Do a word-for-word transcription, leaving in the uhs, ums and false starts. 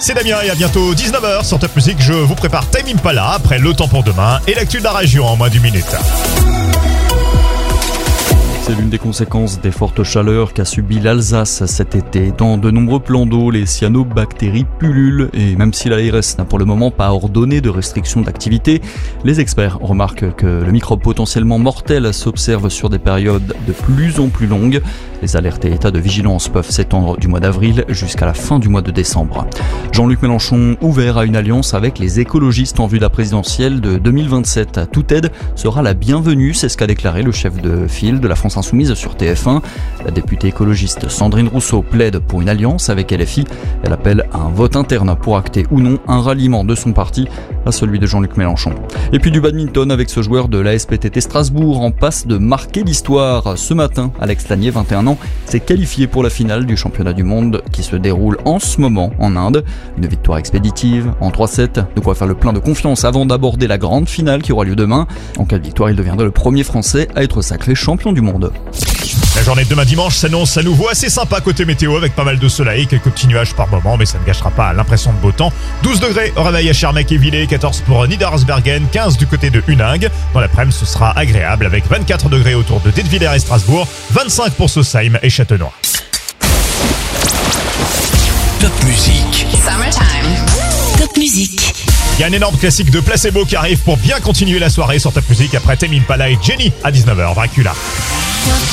c'est Damien et à bientôt dix-neuf heures sur Top Music. Je vous prépare Tame Impala après le temps pour demain et l'actu de la région en moins d'une minute. C'est l'une des conséquences des fortes chaleurs qu'a subi l'Alsace cet été. Dans de nombreux plans d'eau, les cyanobactéries pullulent et même si l'A R S n'a pour le moment pas ordonné de restriction d'activité, les experts remarquent que le microbe potentiellement mortel s'observe sur des périodes de plus en plus longues. Les alertes et états de vigilance peuvent s'étendre du mois d'avril jusqu'à la fin du mois de décembre. Jean-Luc Mélenchon ouvert à une alliance avec les écologistes en vue de la présidentielle de deux mille vingt-sept. Toute aide sera la bienvenue, c'est ce qu'a déclaré le chef de file de la France Insoumise sur T F un. La députée écologiste Sandrine Rousseau plaide pour une alliance avec L F I. Elle appelle à un vote interne pour acter ou non un ralliement de son parti à celui de Jean-Luc Mélenchon. Et puis du badminton avec ce joueur de l'A S P T T Strasbourg en passe de marquer l'histoire. Ce matin, Alex Lanier, vingt et un ans, s'est qualifié pour la finale du championnat du monde qui se déroule en ce moment en Inde. Une victoire expéditive en trois sept, de quoi faire le plein de confiance avant d'aborder la grande finale qui aura lieu demain. En cas de victoire, il deviendra le premier Français à être sacré champion du monde. La journée de demain dimanche s'annonce à nouveau assez sympa côté météo avec pas mal de soleil, quelques petits nuages par moment, mais ça ne gâchera pas l'impression de beau temps. douze degrés au réveil à Schaerbeek et Villers, quatorze pour Niedersbergen, quinze du côté de Huningue. Dans l'après-midi, ce sera agréable avec vingt-quatre degrés autour de Dietwiller et Strasbourg, vingt-cinq pour Sausheim et Châtenois. Top Music. Summertime. Top Music. Il y a un énorme classique de Placebo qui arrive pour bien continuer la soirée sur Top Music après Tame Impala et Jenny à dix-neuf heures. Dracula.